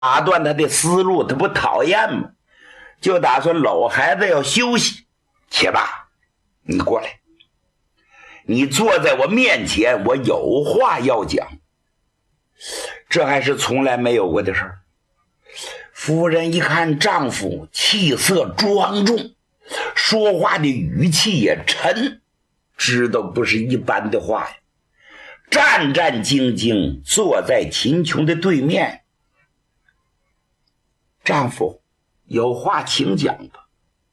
打断他的思路，他不讨厌吗？就打算搂孩子要休息。且吧，你过来，你坐在我面前，我有话要讲。这还是从来没有过的事儿。夫人一看丈夫气色庄重，说话的语气也沉，知道不是一般的话呀。战战兢兢坐在秦琼的对面。丈夫，有话请讲吧。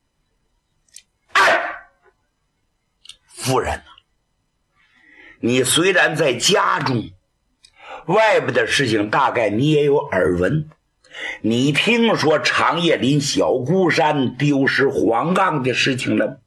夫人啊，你虽然在家中，外边的事情大概你也有耳闻。你听说长叶林小孤山丢失黄杠的事情了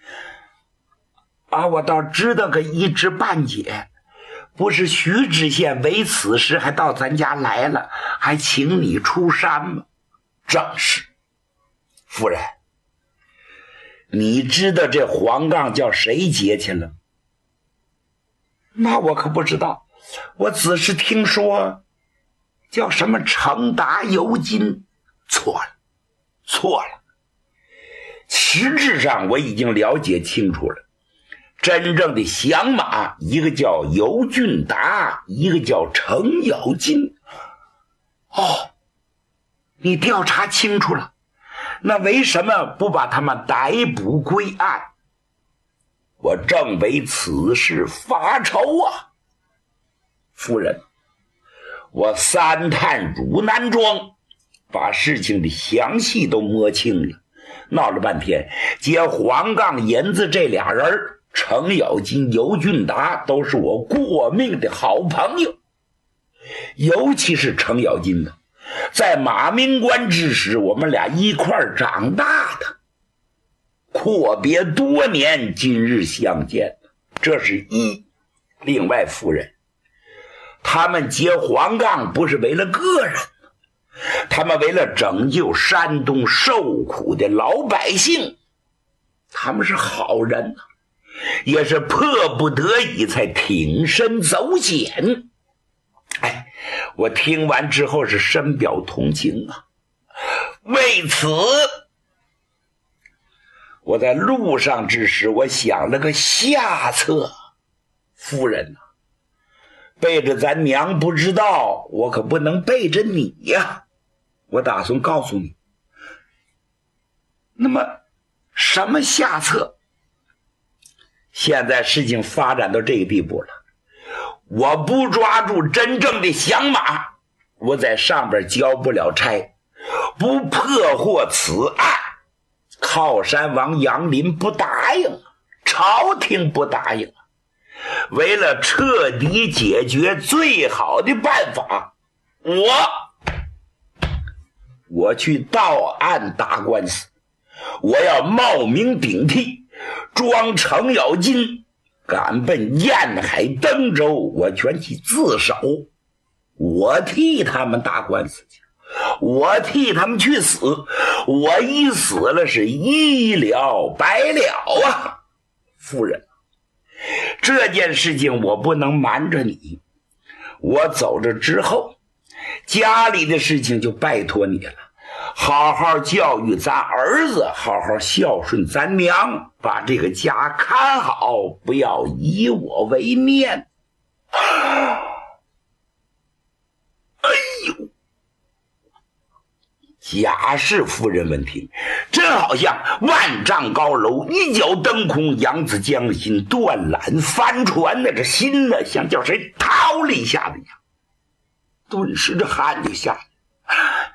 吗？我倒知道个一知半解。不是徐知县为此事还到咱家来了，还请你出山吗？正是。夫人，你知道这黄杠叫谁劫去了？那我可不知道，我只是听说叫什么程达尤金。错了，实质上我已经了解清楚了。真正的响马，一个叫尤俊达，一个叫程咬金。你调查清楚了，那为什么不把他们逮捕归案？我正为此事发愁啊。夫人，我三探汝南庄，把事情的详细都摸清了。闹了半天，接黄杠银子这俩人，程咬金、尤俊达都是我过命的好朋友。尤其是程咬金呢，在马明关之时，我们俩一块儿长大的，阔别多年，今日相见，这是一。另外，夫人，他们结黄杠不是为了个人，他们为了拯救山东受苦的老百姓，他们是好人，也是迫不得已才挺身走险。我听完之后是深表同情啊。为此，我在路上之时，我想了个下策。夫人啊，背着咱娘不知道，我可不能背着你呀。我打算告诉你。那么什么下策？现在事情发展到这个地步了，我不抓住真正的响马，我在上边交不了差，不破获此案，靠山王杨林不答应，朝廷不答应。为了彻底解决，最好的办法，我去到案打官司，我要冒名顶替，装程咬金，赶奔沿海登州，我全去自首。我替他们打官司去，我替他们去死，我一死了是一了百了啊。夫人，这件事情我不能瞒着你，我走着之后，家里的事情就拜托你了，好好教育咱儿子，好好孝顺咱娘，把这个家看好，不要以我为念。贾氏夫人闻听，真好像万丈高楼一脚登空，扬子江心，断缆翻船，那这心呢，像叫谁掏了一下子一样，顿时这汗就下来。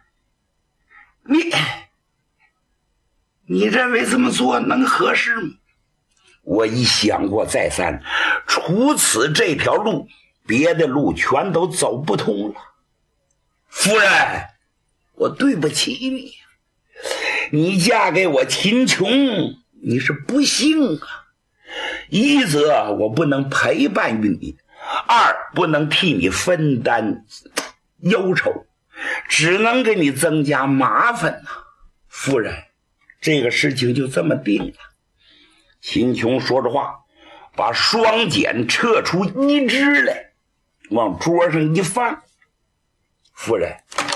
你认为这么做能合适吗？我一想过再三，除此这条路，别的路全都走不通了。夫人，我对不起你，你嫁给我秦琼，你是不幸啊。一则我不能陪伴于你，二不能替你分担忧愁，只能给你增加麻烦啊。夫人，这个事情就这么定了。秦琼说着话，把双锏撤出一支来，往桌上一放。夫人，